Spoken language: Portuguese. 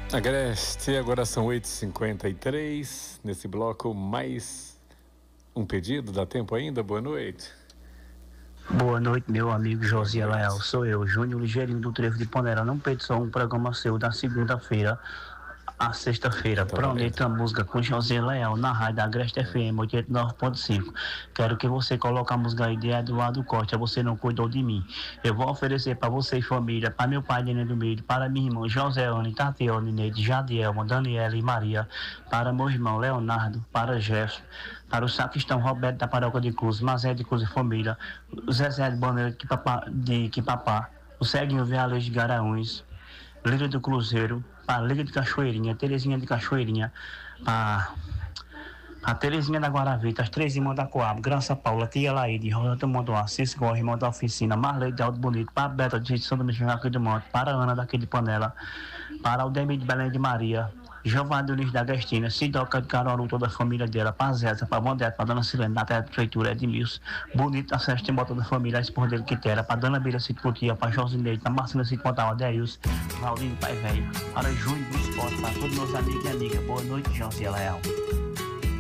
Agreste, agora são 8h53. Nesse bloco, mais um pedido. Dá tempo ainda? Boa noite. Boa noite, meu amigo José Leal. Sou eu, Júnior Ligeirinho do Trevo de Ponera. Não pede só um programa seu da segunda-feira à sexta-feira. Tá Prometo a música com José Leal na rádio da Agreste FM 89.5. Quero que você coloque a música aí de Eduardo Costa. Você não cuidou de mim. Eu vou oferecer para você e família, para meu pai Nenê do Meio, para minha irmã Joséane, Tatiane, Neide, Jadielma, Daniela e Maria, para meu irmão Leonardo, para Jefferson, para o sacristão Roberto da Paróquia de Cruz, Mazé de Cruz e Família, o Zezé de Bandeira de Quipapá, o Ceguinho Vealejo de Garanhuns, Liga do Cruzeiro, para Liga de Cachoeirinha, Terezinha de Cachoeirinha, para a Terezinha da Guaravita, as três irmãs da Coab, Graça Paula, Tia Laíde, Rosa do Mundo, Cisco, irmão da Oficina, Marley de Alto Bonito, para Beta de São Domingos aqui do Monte, para Ana daqui de Panela, para Aldemir de Belém de Maria, Giovanni Nunes da Agrestina, Sidoca de Caruaru, toda a família dela, para Zéza, para Mondete, para Dona Silene, da Terra da Prefeitura, Edmilson, Bonito da Sérgio Timó, toda a família, a esposa dele que era, para Dona Bira Cito Putia, para Josineide, para Marcina Cito Pontal, Adeilson, Valdinho Pai Velho, para Júnior do Esporte, para todos meus amigos e amigas. Boa noite, José Leal.